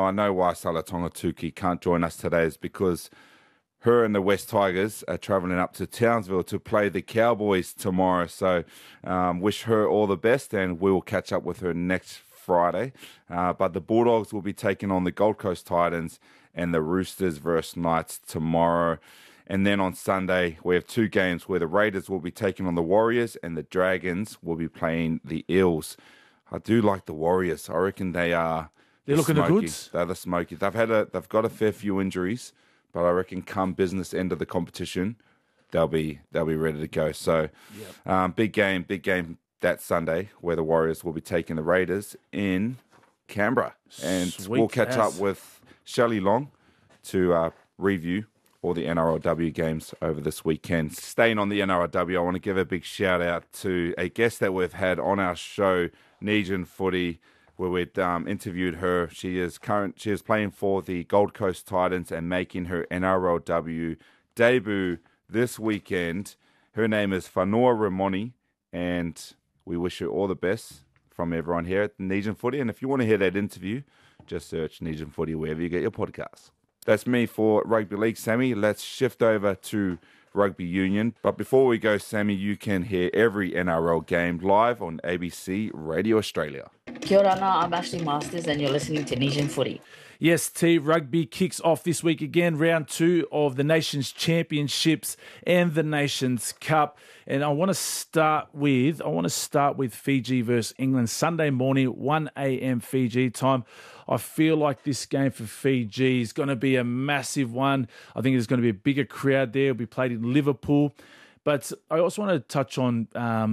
I know why Salatonga Tuki can't join us today is because her and the West Tigers are travelling up to Townsville to play the Cowboys tomorrow. So wish her all the best, and we'll catch up with her next Friday. But the Bulldogs will be taking on the Gold Coast Titans and the Roosters versus Knights tomorrow. And then on Sunday, we have two games where the Raiders will be taking on the Warriors and the Dragons will be playing the Eels. I do like the Warriors. I reckon they're looking the goods. They're the smoky. They've got a fair few injuries, but I reckon come business end of the competition, they'll be ready to go. So, big game that Sunday where the Warriors will be taking the Raiders in Canberra, and we'll catch up with Shelley Long to review all the NRLW games over this weekend. Staying on the NRLW, I want to give a big shout out to a guest that we've had on our show, Nijin Footy, where we'd interviewed her. She is playing for the Gold Coast Titans and making her NRLW debut this weekend. Her name is Whanua Ramoni, and we wish her all the best from everyone here at Nijin Footy. And if you want to hear that interview, just search Nijin Footy wherever you get your podcasts. That's me for Rugby League, Sammy. Let's shift over to Rugby Union. But before we go, Sammy, you can hear every NRL game live on ABC Radio Australia. Kia ora, I'm Ashley Masters and you're listening to Nijin Footy. Yes, T, rugby kicks off this week again, round 2 of the Nations Championships and the Nations Cup. And I want to start with Fiji versus England, Sunday morning, 1 a.m. Fiji time. I feel like this game for Fiji is going to be a massive one. I think there's going to be a bigger crowd there. It'll be played in Liverpool. But I also want to touch on...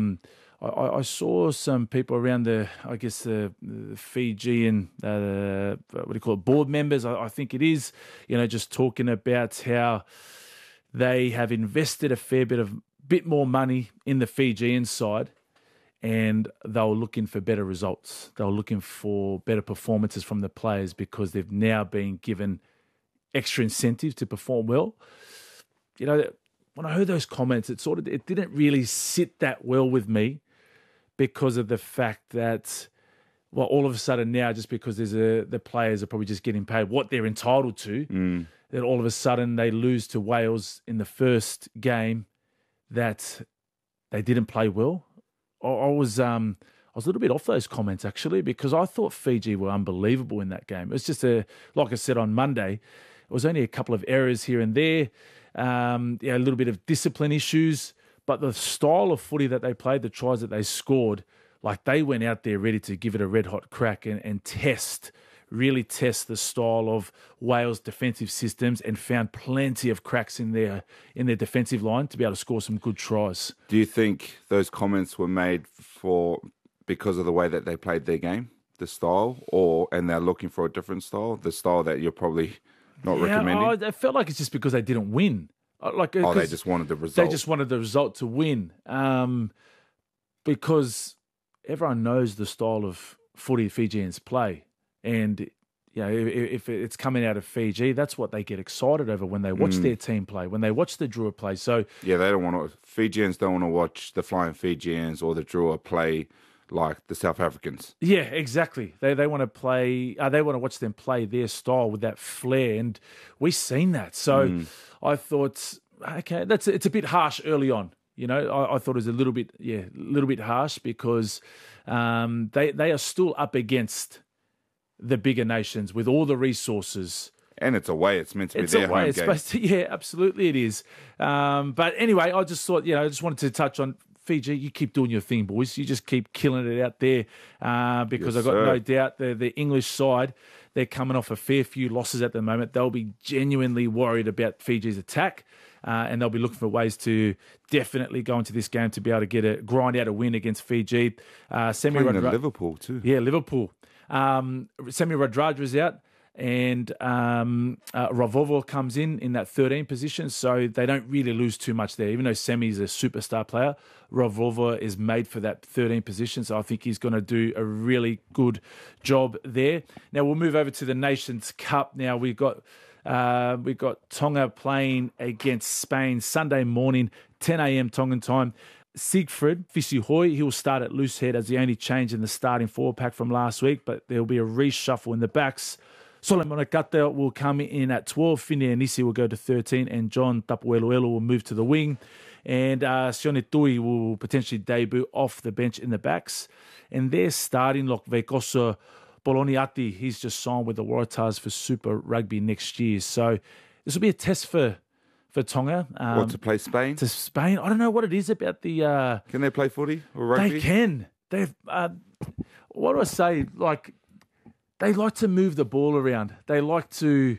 I saw some people around the Fijian, board members, I think it is, just talking about how they have invested a fair bit more money in the Fijian side, and they were looking for better results. They were looking for better performances from the players because they've now been given extra incentives to perform well. When I heard those comments, it didn't really sit that well with me, because of the fact that, all of a sudden now, just because the players are probably just getting paid what they're entitled to, that all of a sudden they lose to Wales in the first game, that they didn't play well. I was a little bit off those comments, actually, because I thought Fiji were unbelievable in that game. It was just like I said on Monday, it was only a couple of errors here and there, a little bit of discipline issues. But the style of footy that they played, the tries that they scored, like they went out there ready to give it a red-hot crack and really test the style of Wales' defensive systems, and found plenty of cracks in their defensive line to be able to score some good tries. Do you think those comments were made because of the way that they played their game, the style, and they're looking for a different style, the style that you're probably not recommending? I felt like it's just because they didn't win. They just wanted the result. They just wanted the result to win, because everyone knows the style of footy Fijians play, and if it's coming out of Fiji, that's what they get excited over when they watch their team play, when they watch the Drua play. So Fijians don't want to watch the Flying Fijians or the Drua play like the South Africans. Yeah, exactly. They want to play. They want to watch them play their style with that flair, and we've seen that. So I thought, okay, it's a bit harsh early on. I thought it was a little bit harsh because they are still up against the bigger nations with all the resources. And it's away. It's meant to be their home game. Absolutely it is. But anyway, I just thought, I just wanted to touch on Fiji. You keep doing your thing, boys. You just keep killing it out there, because I've got no doubt the English side, they're coming off a fair few losses at the moment. They'll be genuinely worried about Fiji's attack, and they'll be looking for ways to definitely go into this game to be able to grind out a win against Fiji. Liverpool too. Yeah, Liverpool. Semi Radradra's out, and Ravovo comes in that 13 position, so they don't really lose too much there. Even though Semi's a superstar player, Ravovo is made for that 13 position, so I think he's going to do a really good job there. Now we'll move over to the Nations Cup. Now we've got Tonga playing against Spain Sunday morning, 10 a.m. Tongan time. Siegfried Fisihoy, he'll start at loose head as the only change in the starting forward pack from last week, but there'll be a reshuffle in the backs. Sole Monakata will come in at 12. Fine Anisi will go to 13. And John Tapueluelu will move to the wing. And Sione Tui will potentially debut off the bench in the backs. And they're starting like Veikosa Poloniati. He's just signed with the Waratahs for Super Rugby next year. So this will be a test for Tonga. What, to play Spain? To Spain. I don't know what it is about the... Can they play footy or rugby? They can. They've... what do I say? Like, they like to move the ball around. They like to...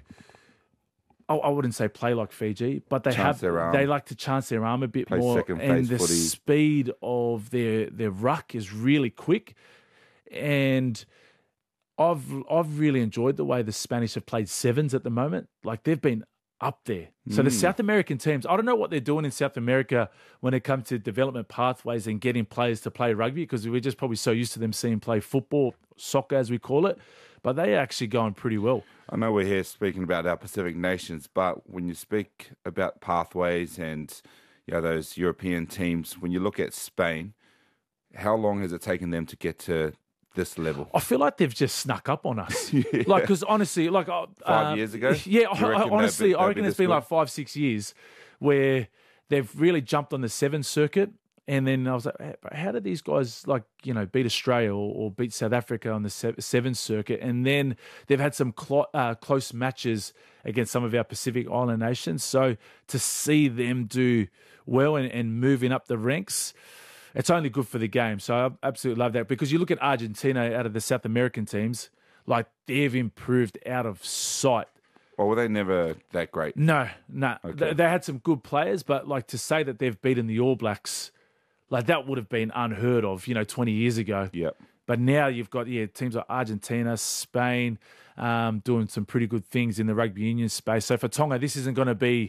I wouldn't say play like Fiji, but they like to chance their arm a bit play more. Second and the footy. Speed of their ruck is really quick. And I've really enjoyed the way the Spanish have played sevens at the moment. Like, they've been up there. So the South American teams, I don't know what they're doing in South America when it comes to development pathways and getting players to play rugby, because we're just probably so used to them seeing play football, soccer as we call it, but they're actually going pretty well. I know we're here speaking about our Pacific nations, but when you speak about pathways and those European teams, when you look at Spain, how long has it taken them to get to this level? I feel like they've just snuck up on us. Like, because honestly, like 5 years ago? Yeah, honestly, I reckon it's been like 5-6 years where they've really jumped on the seventh circuit. And then I was like, how did these guys beat Australia or beat South Africa on the seventh circuit? And then they've had some close matches against some of our Pacific Island nations. So to see them do well and moving up the ranks, it's only good for the game. So I absolutely love that, because you look at Argentina out of the South American teams, like, they've improved out of sight. Or were they never that great? No. Okay. They had some good players, but like, to say that they've beaten the All Blacks, like, that would have been unheard of, 20 years ago. Yep. But now you've got teams like Argentina, Spain, doing some pretty good things in the rugby union space. So for Tonga, this isn't going to be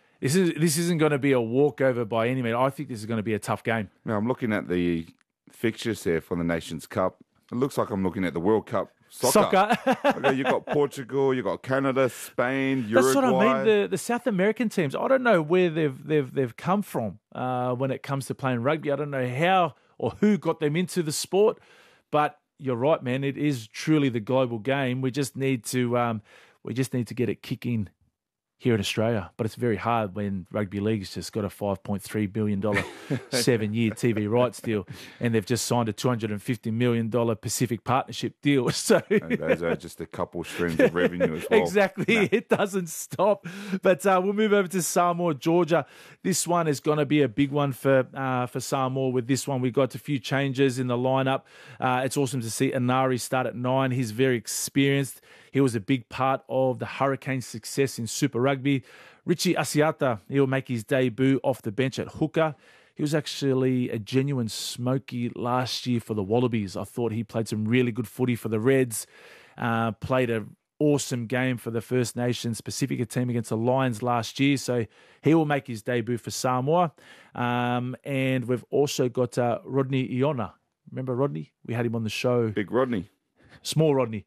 a walkover by any means. I think this is going to be a tough game. Now, I'm looking at the fixtures here for the Nations Cup. It looks like I'm looking at the World Cup soccer. Okay, you've got Portugal, you've got Canada, Spain, Uruguay. That's what I mean. The South American teams, I don't know where they've come from when it comes to playing rugby. I don't know how or who got them into the sport, but you're right, man. It is truly the global game. We just need to get it kicking here in Australia, but it's very hard when rugby league's just got a $5.3 billion 7-year TV rights deal, and they've just signed a $250 million Pacific Partnership deal. So and those are just a couple streams of revenue as well. Exactly, It doesn't stop. But we'll move over to Samoa, Georgia. This one is going to be a big one for Samoa. With this one, we got a few changes in the lineup. It's awesome to see Inari start at 9. He's very experienced. He was a big part of the Hurricanes' success in Super Rugby. Richie Asiata, he'll make his debut off the bench at hooker. He was actually a genuine smoky last year for the Wallabies. I thought he played some really good footy for the Reds, played an awesome game for the First Nations Pacifica team against the Lions last year. So he will make his debut for Samoa. And we've also got Rodney Iona. Remember Rodney? We had him on the show. Big Rodney. Small Rodney.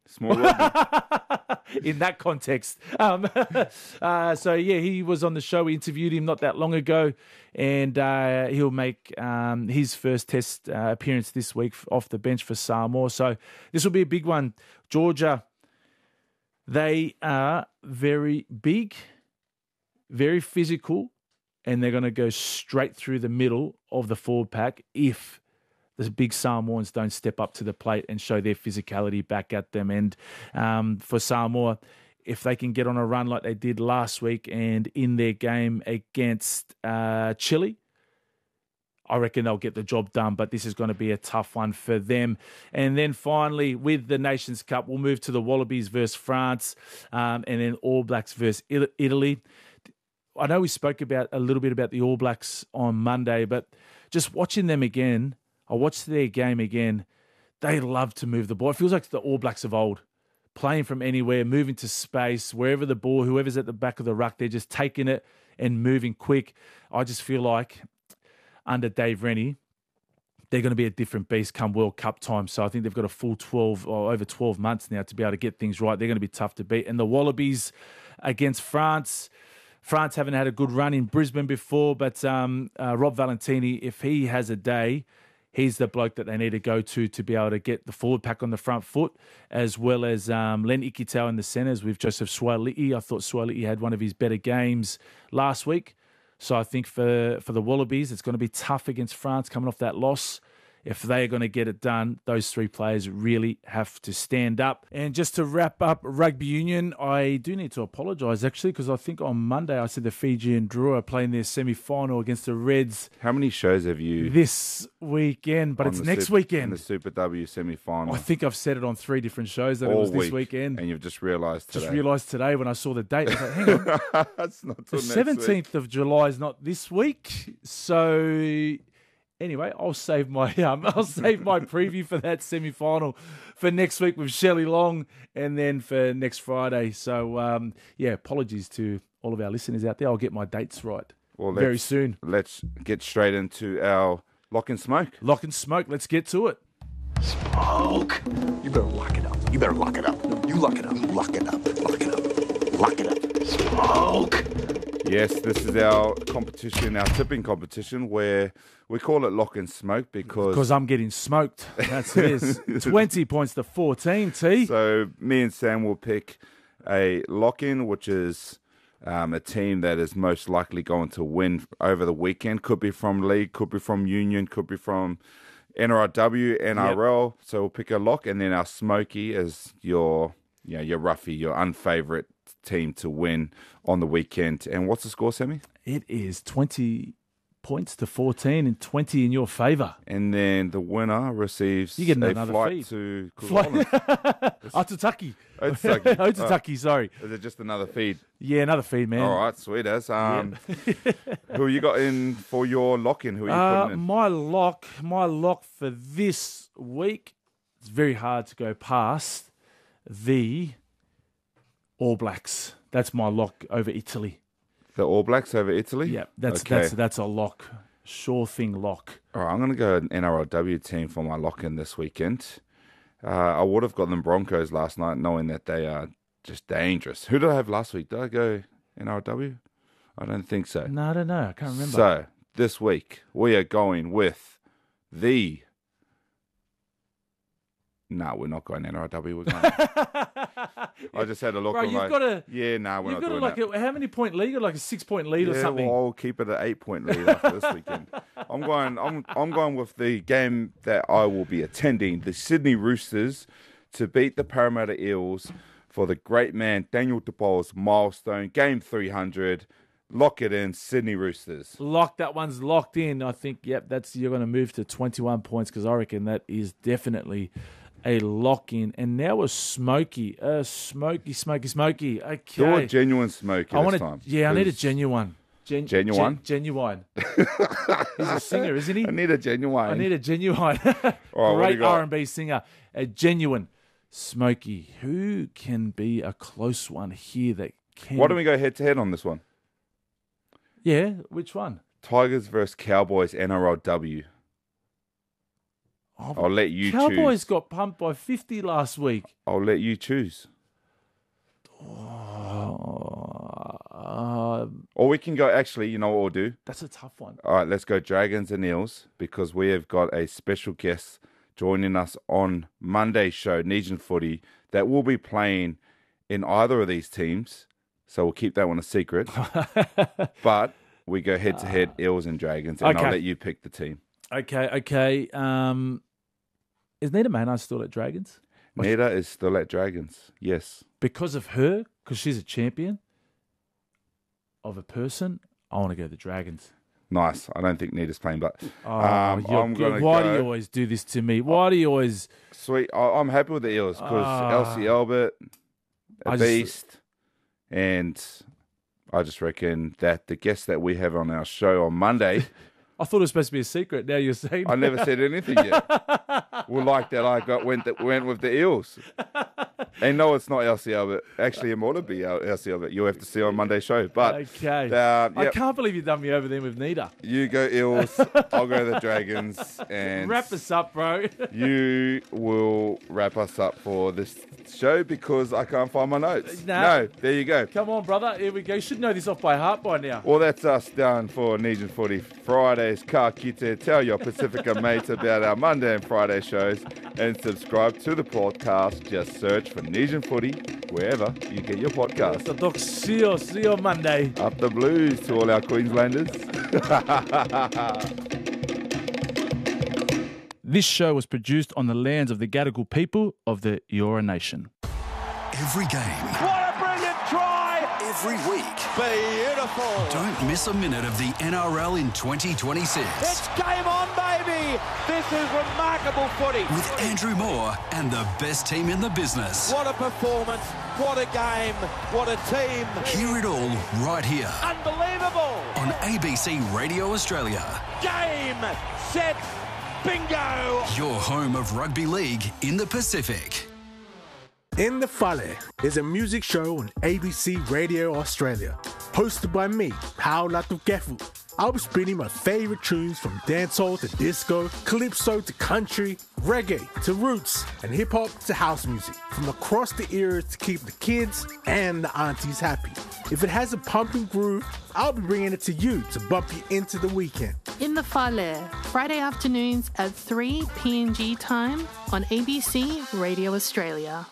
In that context. So, he was on the show. We interviewed him not that long ago, and he'll make his first test appearance this week off the bench for Samoa. So this will be a big one. Georgia, they are very big, very physical, and they're going to go straight through the middle of the forward pack if the big Samoans don't step up to the plate and show their physicality back at them. And for Samoa, if they can get on a run like they did last week and in their game against Chile, I reckon they'll get the job done. But this is going to be a tough one for them. And then finally, with the Nations Cup, we'll move to the Wallabies versus France, and then All Blacks versus Italy. I know we spoke a little bit about the All Blacks on Monday, but just watching them again, I watched their game again. They love to move the ball. It feels like the All Blacks of old, playing from anywhere, moving to space, wherever the ball, whoever's at the back of the ruck, they're just taking it and moving quick. I just feel like under Dave Rennie, they're going to be a different beast come World Cup time. So I think they've got a full 12 or over 12 months now to be able to get things right. They're going to be tough to beat. And the Wallabies against France. France haven't had a good run in Brisbane before, but Rob Valentini, if he has a day, he's the bloke that they need to go to be able to get the forward pack on the front foot, as well as Len Ikitau in the centres with Joseph Suali'i. I thought Suali'i had one of his better games last week. So I think for the Wallabies, it's going to be tough against France coming off that loss. If they're going to get it done, those three players really have to stand up. And just to wrap up rugby union, I do need to apologise, actually, because I think on Monday I said the Fijian Drua are playing their semi-final against the Reds. How many shows have you... This weekend, but it's next weekend. In the Super W semi-final. I think I've said it on 3 different shows that it was this weekend. And you've just realised today. Just realised today when I saw the date. I was like, hang on. That's not till the next 17th week. of July is not this week. So... Anyway, I'll save my preview for that semi-final for next week with Shelley Long, and then for next Friday. So apologies to all of our listeners out there. I'll get my dates right very soon. Let's get straight into our lock and smoke. Lock and smoke. Let's get to it. Smoke. You better lock it up. You better lock it up. You lock it up. Lock it up. Lock it up. Lock it up. Smoke. Yes, this is our competition, our tipping competition, where we call it lock and smoke because I'm getting smoked. That's it is. 20 points to 14, T. So me and Sam will pick a lock-in, which is a team that is most likely going to win over the weekend. Could be from league, could be from union, could be from NRW, NRL. Yep. So we'll pick a lock, and then our smoky is your roughie, your unfavourite team to win on the weekend. And what's the score, Sammy? It is 20 points to 14 and 20 in your favour. And then the winner receives you get a another flight feed. to Cook Island. Otutaki. Otutaki, sorry. Is it just another feed? Yeah, another feed, man. All right, sweet as. Who you got in for your lock-in? Who are you putting in? My lock for this week, it's very hard to go past the All Blacks. That's my lock over Italy. The All Blacks over Italy? Yeah, that's a lock. Sure thing lock. All right, I'm going to go an NRLW team for my lock-in this weekend. I would have got them Broncos last night, knowing that they are just dangerous. Who did I have last week? Did I go NRLW? I don't think so. No, I don't know. I can't remember. So, this week, we are going with the... No, we're not going NRLW. We're going... I just had a look. Bro, we're not doing that. How many point lead? Like a 6-point lead or something? Well, I'll keep it an 8-point lead after this weekend. I'm going with the game that I will be attending, the Sydney Roosters, to beat the Parramatta Eels for the great man Daniel Tupou's milestone, game 300. Lock it in, Sydney Roosters. That one's locked in. I think, you're going to move to 21 points because I reckon that is definitely a lock-in. And now a smoky. Smoky. Okay. Do a genuine smoky this time. Yeah, I need a genuine. Genuine? Genuine. He's a singer, isn't he? I need a genuine. All right, great R&B singer. A genuine smoky. Who can be a close one here that can... Why don't we go head-to-head on this one? Yeah, which one? Tigers versus Cowboys NRLW. I'll let you choose. Cowboys got pumped by 50 last week. I'll let you choose. Or we can go, actually, you know what we'll do? That's a tough one. All right, let's go Dragons and Eels, because we have got a special guest joining us on Monday's show, Nesian Footy, that will be playing in either of these teams. So we'll keep that one a secret. But we go head-to-head, Eels and Dragons, and I'll let you pick the team. Okay. Is Nita Maynard still at Dragons? Nita is still at Dragons, yes. Because of her, because she's a champion of a person, I want to go the Dragons. Nice. I don't think Nita's playing, but I'm gonna why do you always do this to me? Why do you always... Sweet. I'm happy with the Eels because Elsie Albert, beast, and I just reckon that the guest that we have on our show on Monday... I thought it was supposed to be a secret. Now you're saying... I never said anything yet. Well, like that, I went with the Eels. And no, it's not Elsie Albert. Actually, it might be Elsie Albert. You'll have to see on Monday's show. But Okay. yep. I can't believe you've done me over there with Nita. You go Eels, I'll go the Dragons, and Wrap us up, bro. you will wrap us up for this show because I can't find my notes. No, there you go. Come on, brother. Here we go. You should know this off by heart by now. Well, that's us done for Nijin Footy Fridays. Ka kite, tell your Pacifica mates about our Monday and Friday shows and subscribe to the podcast. Just search for Nijin Footy wherever you get your podcast. So, Doc, see you Monday. Up the Blues to all our Queenslanders. This show was produced on the lands of the Gadigal people of the Eora Nation. Every game. What a brilliant try! Every week. Beautiful! Don't miss a minute of the NRL in 2026. It's game on, baby! This is remarkable footy. With Andrew Moore and the best team in the business. What a performance, what a game, what a team. Hear it all right here Unbelievable! on ABC Radio Australia. Game, set, bingo! Your home of rugby league in the Pacific. In the Fale is a music show on ABC Radio Australia, hosted by me, Pao Latukefu. I'll be spinning my favourite tunes from dancehall to disco, calypso to country, reggae to roots, and hip-hop to house music, from across the eras to keep the kids and the aunties happy. If it has a pumping groove, I'll be bringing it to you to bump you into the weekend. In the Fale, Friday afternoons at 3 PNG time on ABC Radio Australia.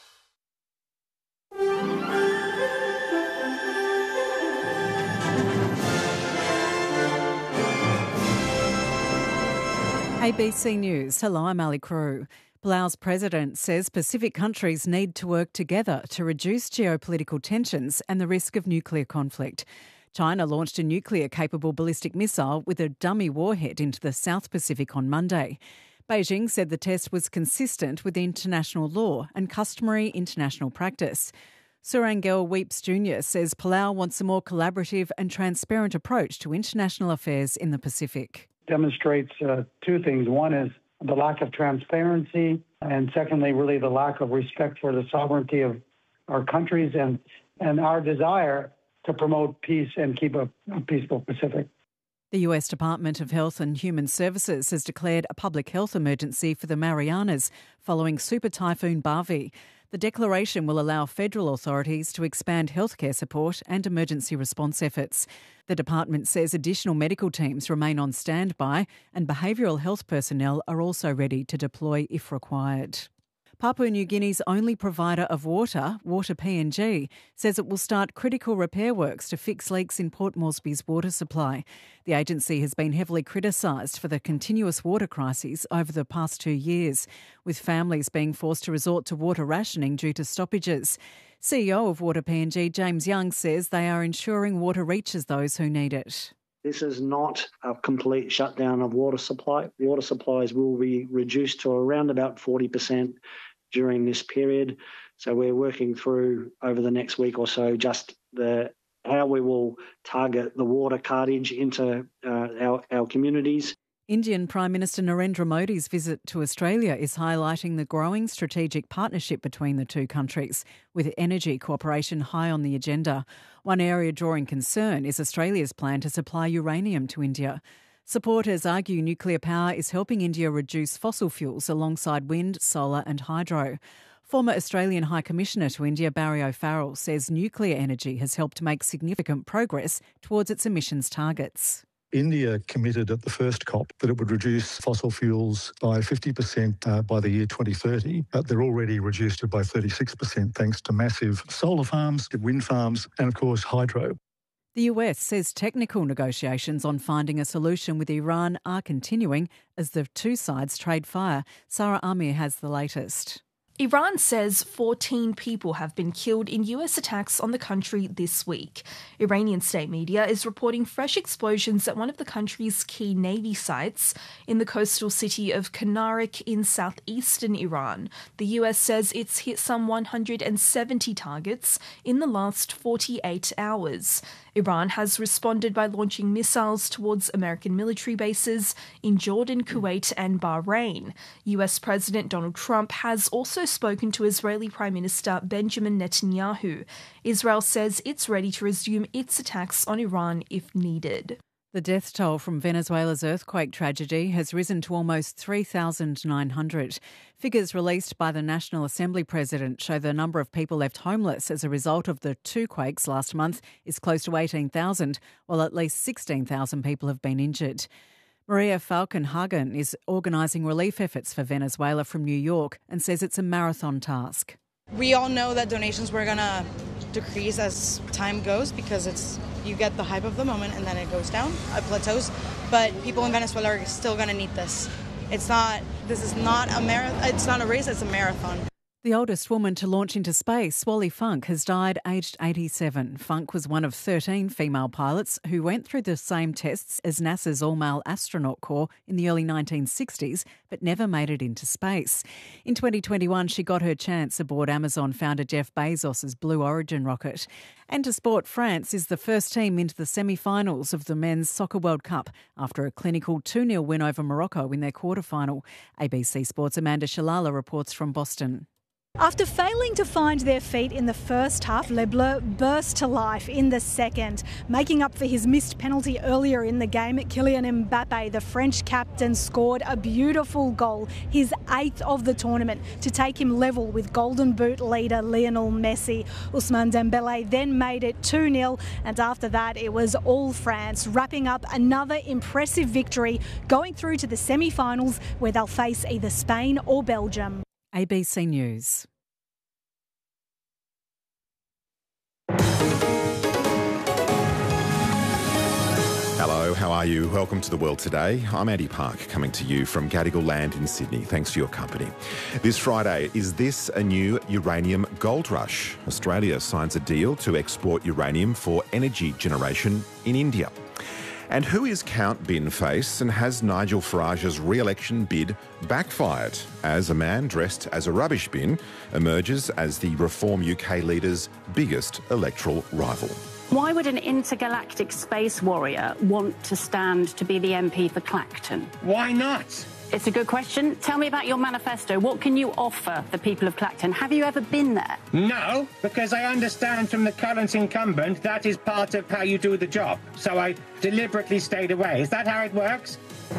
ABC News. Hello, I'm Ali Crew. Palau's president says Pacific countries need to work together to reduce geopolitical tensions and the risk of nuclear conflict. China launched a nuclear-capable ballistic missile with a dummy warhead into the South Pacific on Monday. Beijing said the test was consistent with international law and customary international practice. Surangel Weeps Jr. says Palau wants a more collaborative and transparent approach to international affairs in the Pacific. Demonstrates two things. One is the lack of transparency, and secondly, really the lack of respect for the sovereignty of our countries and our desire to promote peace and keep a peaceful Pacific. The US Department of Health and Human Services has declared a public health emergency for the Marianas following Super Typhoon Bavi. The declaration will allow federal authorities to expand healthcare support and emergency response efforts. The department says additional medical teams remain on standby and behavioural health personnel are also ready to deploy if required. Papua New Guinea's only provider of water, Water PNG, says it will start critical repair works to fix leaks in Port Moresby's water supply. The agency has been heavily criticised for the continuous water crises over the past 2 years, with families being forced to resort to water rationing due to stoppages. CEO of Water PNG, James Young, says they are ensuring water reaches those who need it. This is not a complete shutdown of water supply. Water supplies will be reduced to around about 40% during this period. So we're working through over the next week or so just how we will target the water cartage into our communities. Indian Prime Minister Narendra Modi's visit to Australia is highlighting the growing strategic partnership between the two countries, with energy cooperation high on the agenda. One area drawing concern is Australia's plan to supply uranium to India. Supporters argue nuclear power is helping India reduce fossil fuels alongside wind, solar and hydro. Former Australian High Commissioner to India, Barry O'Farrell, says nuclear energy has helped make significant progress towards its emissions targets. India committed at the first COP that it would reduce fossil fuels by 50% by the year 2030. They're already reduced it by 36% thanks to massive solar farms, wind farms and, of course, hydro. The US says technical negotiations on finding a solution with Iran are continuing as the two sides trade fire. Sarah Amir has the latest. Iran says 14 people have been killed in US attacks on the country this week. Iranian state media is reporting fresh explosions at one of the country's key navy sites in the coastal city of Kanarik in southeastern Iran. The US says it's hit some 170 targets in the last 48 hours. Iran has responded by launching missiles towards American military bases in Jordan, Kuwait and Bahrain. US President Donald Trump has also also spoken to Israeli Prime Minister Benjamin Netanyahu. Israel says it's ready to resume its attacks on Iran if needed. The death toll from Venezuela's earthquake tragedy has risen to almost 3,900. Figures released by the National Assembly president show the number of people left homeless as a result of the two quakes last month is close to 18,000, while at least 16,000 people have been injured. Maria Falkenhagen is organising relief efforts for Venezuela from New York and says it's a marathon task. We all know that donations were going to decrease as time goes because you get the hype of the moment and then it goes down, it plateaus. But people in Venezuela are still going to need this. This is not a marathon. It's not a race, it's a marathon. The oldest woman to launch into space, Wally Funk, has died aged 87. Funk was one of 13 female pilots who went through the same tests as NASA's all-male astronaut corps in the early 1960s, but never made it into space. In 2021, she got her chance aboard Amazon founder Jeff Bezos' Blue Origin rocket. And to sport, France is the first team into the semi-finals of the Men's Soccer World Cup after a clinical 2-0 win over Morocco in their quarter-final. ABC Sports' Amanda Shalala reports from Boston. After failing to find their feet in the first half, Les Bleus burst to life in the second. Making up for his missed penalty earlier in the game, Kylian Mbappe, the French captain, scored a beautiful goal, his 8th of the tournament, to take him level with Golden Boot leader Lionel Messi. Ousmane Dembélé then made it 2-0, and after that it was all France, wrapping up another impressive victory, going through to the semi-finals where they'll face either Spain or Belgium. ABC News. Hello, how are you? Welcome to The World Today. I'm Andy Park, coming to you from Gadigal Land in Sydney. Thanks for your company. This Friday, is this a new uranium gold rush? Australia signs a deal to export uranium for energy generation in India. And who is Count Bin Face, and has Nigel Farage's re-election bid backfired as a man dressed as a rubbish bin emerges as the Reform UK leader's biggest electoral rival? Why would an intergalactic space warrior want to stand to be the MP for Clacton? Why not? It's a good question. Tell me about your manifesto. What can you offer the people of Clacton? Have you ever been there? No, because I understand from the current incumbent that is part of how you do the job. So I deliberately stayed away. Is that how it works?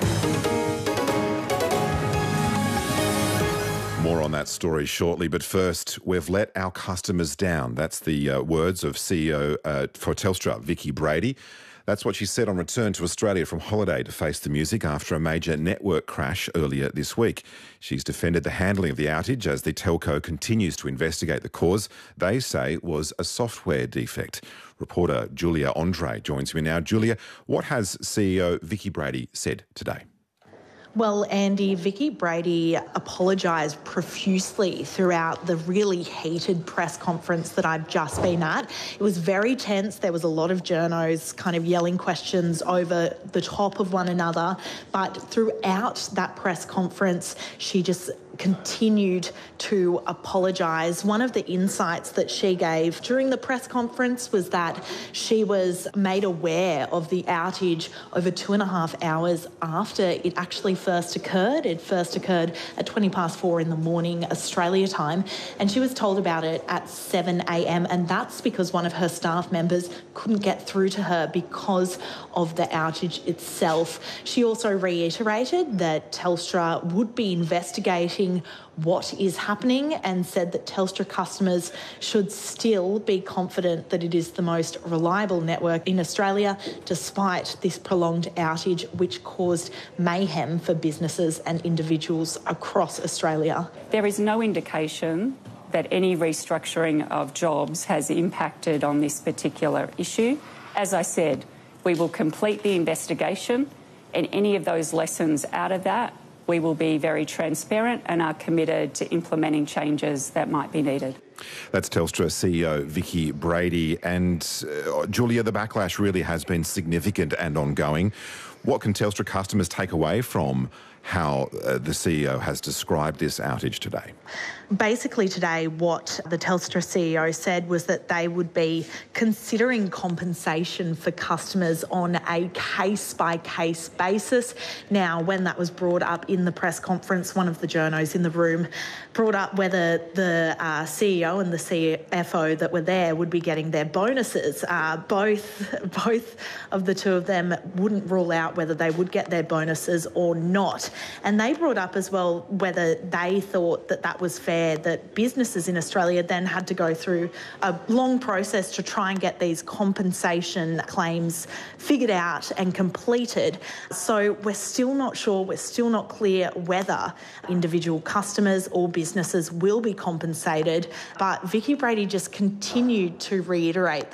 More on that story shortly, but first, we've let our customers down. That's the words of CEO for Telstra, Vicki Brady. That's what she said on return to Australia from holiday to face the music after a major network crash earlier this week. She's defended the handling of the outage as the telco continues to investigate the cause they say was a software defect. Reporter Julia Andre joins me now. Julia, what has CEO Vicki Brady said today? Well, Andy, Vicki Brady apologised profusely throughout the really heated press conference that I've just been at. It was very tense. There was a lot of journos kind of yelling questions over the top of one another. But throughout that press conference, she just continued to apologise. One of the insights that she gave during the press conference was that she was made aware of the outage over 2.5 hours after it actually first occurred. It first occurred at 4:20 in the morning, Australia time, and she was told about it at 7 a.m, and that's because one of her staff members couldn't get through to her because of the outage itself. She also reiterated that Telstra would be investigating what is happening and said that Telstra customers should still be confident that it is the most reliable network in Australia despite this prolonged outage which caused mayhem for businesses and individuals across Australia. There is no indication that any restructuring of jobs has impacted on this particular issue. As I said, we will complete the investigation, and any of those lessons out of that, we will be very transparent and are committed to implementing changes that might be needed. That's Telstra CEO Vicki Brady. And Julia, the backlash really has been significant and ongoing. What can Telstra customers take away from how the CEO has described this outage today? Basically today, what the Telstra CEO said was that they would be considering compensation for customers on a case-by-case basis. Now, when that was brought up in the press conference, one of the journos in the room brought up whether the CEO and the CFO that were there would be getting their bonuses. Both of the two of them wouldn't rule out whether they would get their bonuses or not. And they brought up as well whether they thought that that was fair, that businesses in Australia then had to go through a long process to try and get these compensation claims figured out and completed. So we're still not sure, we're still not clear whether individual customers or businesses will be compensated. But Vicky Brady just continued to reiterate